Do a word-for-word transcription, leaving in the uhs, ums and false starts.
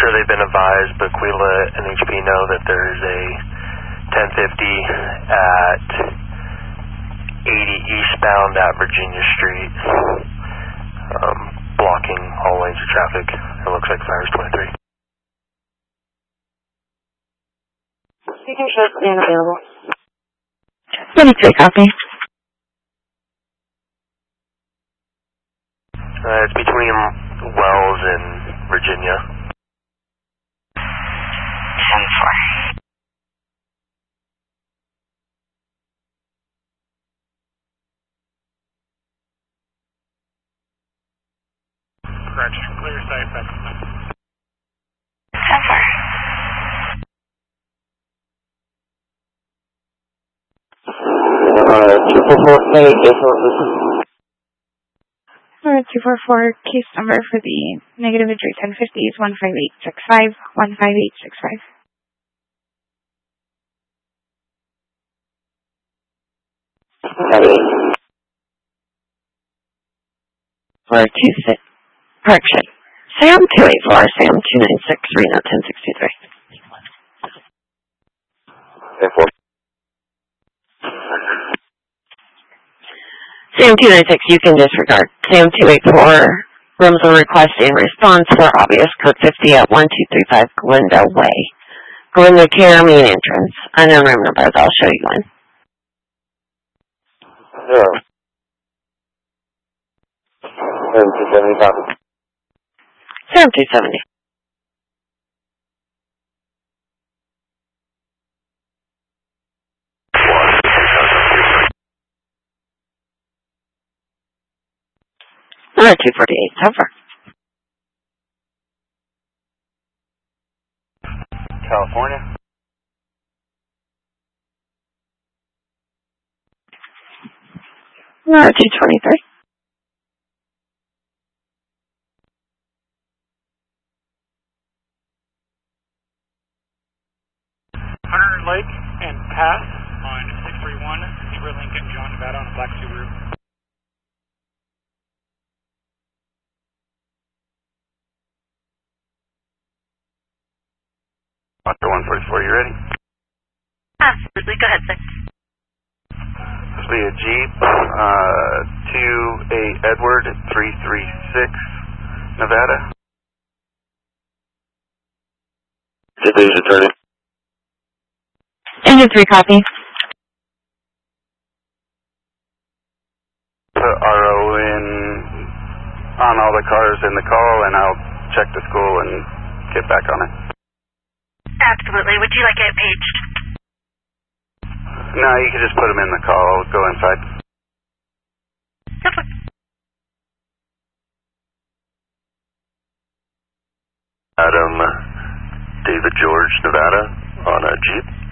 sure they've been advised, but can we let N H P know that there's a ten fifty at eighty eastbound at Virginia Street, um, blocking all lanes of traffic. It looks like fire is twenty-three. Speaking ship and available. twenty-three, copy. Uh, it's between Wells and Virginia. ten four. Correction, clear sight back. ten four. Uh, two four four, hey, different. Alright, two four four, case number for the negative entry ten fifty is one five eight six five, one five eight six five. Copy. four two six. Correction. Sam two eight four, Sam two nine six, Reno ten sixty-three. ten four. Sam two nine six, you can disregard. Sam two eight four, rooms will request a response for obvious code fifty at one two three five Glenda Way. Glenda Care main entrance. Unknown room numbers, I'll show you one. Zero. Seven two seventy, copy. Sam two seventy. Alright, two forty-eight, so far. California. Alright, two twenty-three. Hunter Lake and Pass on six three one, Zebra Lincoln, John, Nevada on a black Subaru. Hunter one forty-four, you ready? Absolutely, go ahead, sir. This will be a Jeep, uh, two eight Edward, three three six, Nevada. Deputy's attorney. Engine three, copy. Put R O in on all the cars in the call, and I'll check the school and get back on it. Absolutely. Would you like it paged? No, you can just put them in the call. I'll go inside. Okay. Adam, David George, Nevada, on a Jeep.